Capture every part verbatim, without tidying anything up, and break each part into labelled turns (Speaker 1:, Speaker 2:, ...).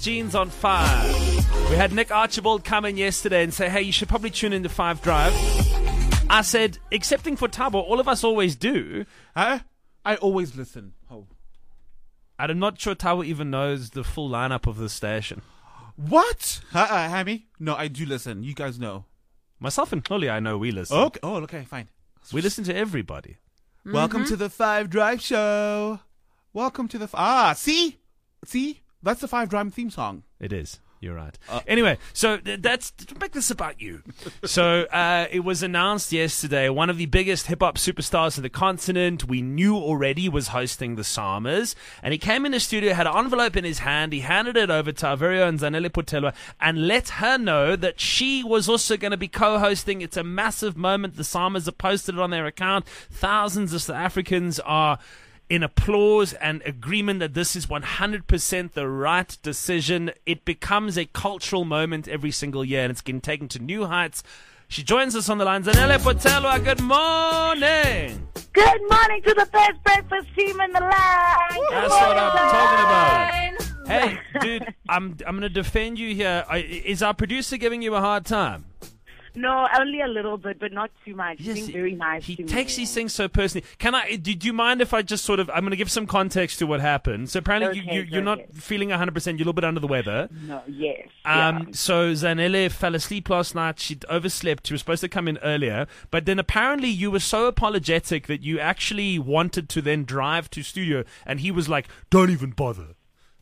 Speaker 1: Gene's on fire. We had Nick Archibald come in yesterday and say, hey, you should probably tune into Five Drive. I said, excepting for Tabo, all of us always do.
Speaker 2: Huh? I always listen. Oh.
Speaker 1: I'm not sure Tabo even knows the full lineup of the station.
Speaker 2: What? Uh-uh, Hammy? No, I do listen. You guys know.
Speaker 1: Myself and Chloe, I know we listen.
Speaker 2: Okay. Oh, okay, fine.
Speaker 1: We listen to everybody.
Speaker 2: Mm-hmm. Welcome to the Five Drive Show. Welcome to the... F- ah, see? See? That's the Five Drive theme song.
Speaker 1: It is. You're right.
Speaker 2: Uh,
Speaker 1: anyway, so th- that's to make this about you. So uh, it was announced yesterday, one of the biggest hip-hop superstars in the continent, we knew already, was hosting the Samas. And he came in the studio, had an envelope in his hand, he handed it over to our very own Zanele Potelwa and let her know that she was also going to be co-hosting. It's a massive moment. The Samas have posted it on their account. Thousands of South Africans are in applause and agreement that this is one hundred percent the right decision. It becomes a cultural moment every single year, and it's getting taken to new heights. She joins us on the line. Zanele Potelwa, good morning.
Speaker 3: Good morning to the best breakfast team in the land.
Speaker 1: That's what I'm talking about. Hey, dude, I'm I'm going to defend you here. I, is our producer giving you a hard time?
Speaker 3: No, only a little bit, but not too much. He's
Speaker 1: Yes,
Speaker 3: being very nice
Speaker 1: He
Speaker 3: to
Speaker 1: takes
Speaker 3: me.
Speaker 1: these things so personally. Can I? Do, do you mind if I just sort of? I'm going to give some context to what happened. So apparently,
Speaker 3: Okay,
Speaker 1: you, you, you're
Speaker 3: go
Speaker 1: not
Speaker 3: ahead.
Speaker 1: feeling one hundred percent. You're a little bit under the weather.
Speaker 3: No, yes.
Speaker 1: Um,
Speaker 3: yeah.
Speaker 1: So Zanele fell asleep last night. She overslept. She was supposed to come in earlier, but then apparently you were so apologetic that you actually wanted to then drive to studio, and he was like, "Don't even bother."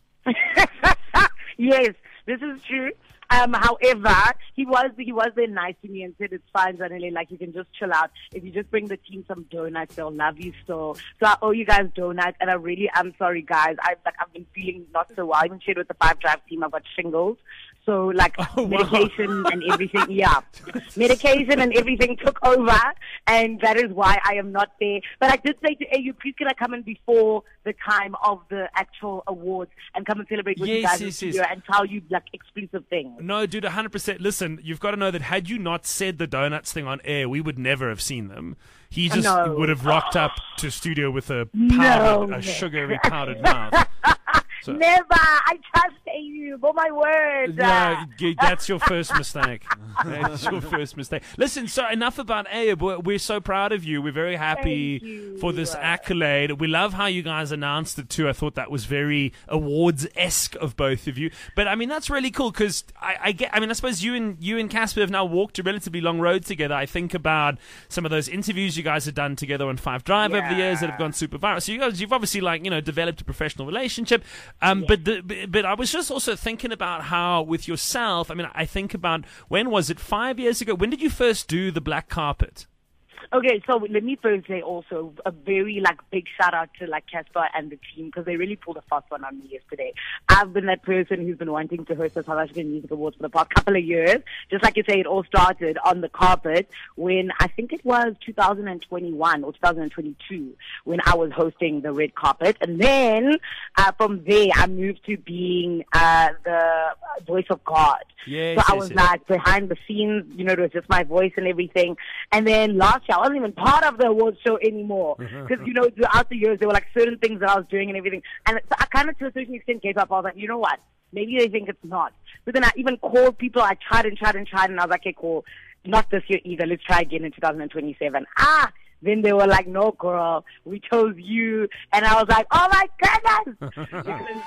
Speaker 3: Yes, this is true. Um, however, he was he was very nice to me and said it's fine, Zanele, like you can just chill out. If you just bring the team some donuts, they'll love you still. So I owe you guys donuts, and I really am sorry, guys. I've like I've been feeling not so well. I even shared with the Five Drive team. I've got shingles. So like
Speaker 1: Oh, wow.
Speaker 3: medication and everything, yeah, medication and everything took over, and that is why I am not there. But I did say to A U, please can I come in before the time of the actual awards and come and celebrate with you
Speaker 1: Yes,
Speaker 3: guys in
Speaker 1: yes,
Speaker 3: studio
Speaker 1: yes.
Speaker 3: and tell you like exclusive things.
Speaker 1: No, dude, one hundred percent. Listen, you've got to know that had you not said the donuts thing on air, we would never have seen them. He just
Speaker 3: No.
Speaker 1: would have rocked up to studio with a
Speaker 3: No.
Speaker 1: powdered, a sugary powdered mouth. So-
Speaker 3: Never. I trust you. For my word.
Speaker 1: No, g- that's your first mistake. That's your first mistake. Listen, so enough about Abe. We're, we're so proud of you. We're very happy
Speaker 3: Thank you.
Speaker 1: for this accolade. We love how you guys announced it too. I thought that was very awards-esque of both of you. But I mean, that's really cool because I, I get. I mean, I suppose you and you and Casper have now walked a relatively long road together. I think about some of those interviews you guys have done together on Five Drive over the years that have gone super viral. So you guys, you've obviously like you know developed a professional relationship. Um, but the, but I was just also thinking about how with yourself. I mean, I think about when was it five years ago? When did you first do the black carpet?
Speaker 3: Okay, so let me first say also a very like big shout out to like Casper and the team because they really pulled a fast one on me yesterday. I've been that person who's been wanting to host the South African Music Awards for the past couple of years. Just like you say, it all started on the carpet when I think it was two thousand twenty-one or two thousand twenty-two when I was hosting the red carpet, and then uh, from there I moved to being uh, the voice of God.
Speaker 1: Yes,
Speaker 3: so I
Speaker 1: yes,
Speaker 3: was
Speaker 1: yes.
Speaker 3: like behind the scenes, you know, it was just my voice and everything. And then last year, I wasn't even part of the awards show anymore. Because, you know, throughout the years, there were like certain things that I was doing and everything. And so I kind of, to a certain extent, gave up. I was like, you know what? Maybe they think it's not. But then I even called people. I tried and tried and tried. And I was like, okay, cool. Not this year either. Let's try again in two thousand twenty-seven. Ah! Then they were like, no, girl, we chose you. And I was like, oh, my goodness. because,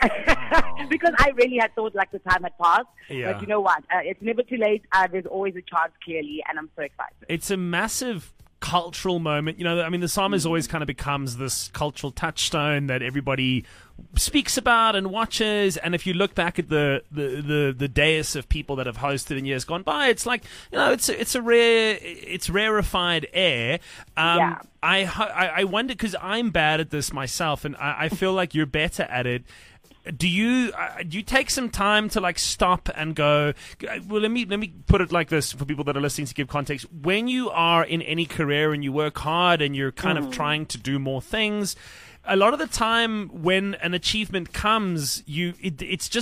Speaker 3: like, because I really had thought like the time had passed.
Speaker 1: Yeah.
Speaker 3: But you know what? Uh, it's never too late. Uh, there's always a chance, clearly. And I'm so excited.
Speaker 1: It's a massive cultural moment. You know, I mean, the Samas always kind of becomes this cultural touchstone that everybody speaks about and watches. And if you look back at the the the, the dais of people that have hosted in years gone by, it's like you know, it's a, it's a rare, it's rarefied air. Um,
Speaker 3: Yeah.
Speaker 1: I ho- I, I wonder because I'm bad at this myself, and I, I feel like you're better at it. Do you uh, do you take some time to like stop and go? Well, let me let me put it like this for people that are listening to give context. When you are in any career and you work hard and you're kind
Speaker 3: Mm.
Speaker 1: of trying to do more things, a lot of the time when an achievement comes, you it, it's just